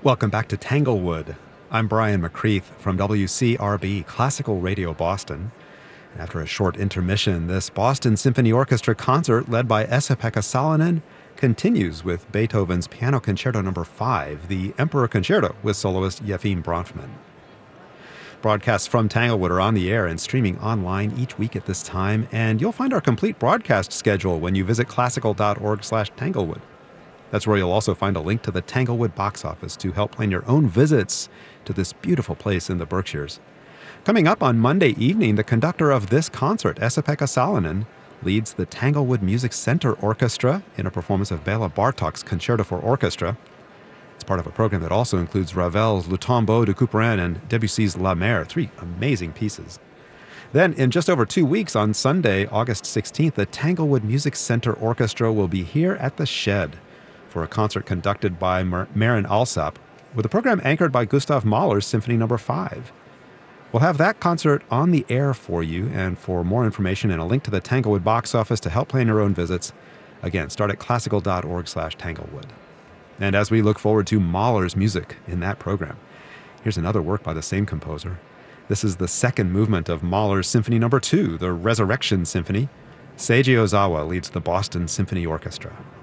Welcome back to Tanglewood. I'm Brian McCreath from WCRB Classical Radio Boston. After a short intermission, this Boston Symphony Orchestra concert led by Esa-Pekka Salonen continues with Beethoven's Piano Concerto No. 5, the Emperor Concerto, with soloist Yefim Bronfman. Broadcasts from Tanglewood are on the air and streaming online each week at this time, and you'll find our complete broadcast schedule when you visit classical.org/Tanglewood. That's where you'll also find a link to the Tanglewood box office to help plan your own visits to this beautiful place in the Berkshires. Coming up on Monday evening, the conductor of this concert, Esa-Pekka Salonen, leads the Tanglewood Music Center Orchestra in a performance of Bela Bartok's Concerto for Orchestra. It's part of a program that also includes Ravel's Le Tombeau de Couperin and Debussy's La Mer, three amazing pieces. Then, in just over 2 weeks, on Sunday, August 16th, the Tanglewood Music Center Orchestra will be here at the Shed for a concert conducted by Maren Alsop, with a program anchored by Gustav Mahler's Symphony No. 5. We'll have that concert on the air for you, and for more information and a link to the Tanglewood box office to help plan your own visits, again, start at classical.org/Tanglewood. And as we look forward to Mahler's music in that program, here's another work by the same composer. This is the second movement of Mahler's Symphony No. 2, the Resurrection Symphony. Seiji Ozawa leads the Boston Symphony Orchestra.